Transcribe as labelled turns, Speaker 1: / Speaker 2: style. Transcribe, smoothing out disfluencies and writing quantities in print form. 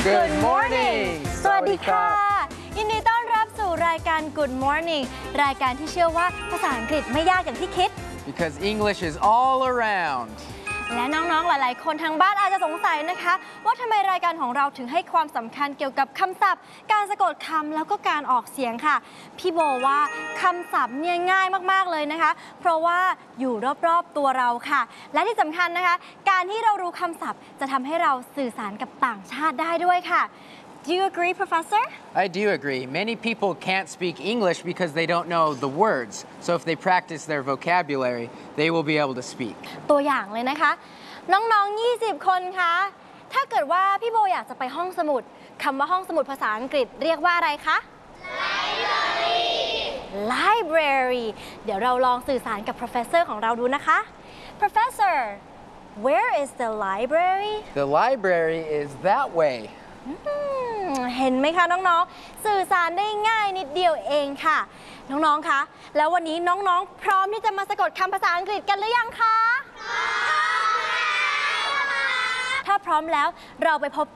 Speaker 1: Good morning
Speaker 2: สวัสดีค่ะยินดีต้อนรับสู่รายการ Good Morning รายการที่เชื่อว่าภาษาอังกฤษไม่ยากอย่างที่คิด
Speaker 1: Because English is all around
Speaker 2: และน้องๆหลายๆคนทางบ้านอาจจะสงสัยนะคะว่าทำไมรายการของเราถึงให้ความสำคัญเกี่ยวกับคำศัพท์การสะกดคำแล้วก็การออกเสียงค่ะพี่โบว่าคำศัพท์เนี่ยง่ายมากๆเลยนะคะเพราะว่าอยู่รอบๆตัวเราค่ะและที่สำคัญนะคะการที่เรารู้คำศัพท์จะทำให้เราสื่อสารกับต่างชาติได้ด้วยค่ะ Do you agree, Professor?
Speaker 1: I do agree. Many people can't speak English because they don't know the words. So if they practice their vocabulary, they will be able to speak.
Speaker 2: ตัวอย่างเลยนะคะน้องๆ20 คนคะถ้าเกิดว่าพี่โบอยากจะไปห้องสมุดคำว่าห้องสมุดภาษาอังกฤษเรียกว่าอะไรคะ Library เดี๋ยวเราลองสื่อสารกับ Professor ของเราดูนะคะ Professor where is the library
Speaker 1: The library is that way.
Speaker 2: เห็นไหมคะน้องๆสื่อสารได้ง่ายนิดเดียวเองค่ะน้องๆคะแล้ววันนี้น้องๆพร้อมที่จะมาสะกดคำภาษาอังกฤษกันหรือยังคะถ้าพร้อมแล้วเราไปพบ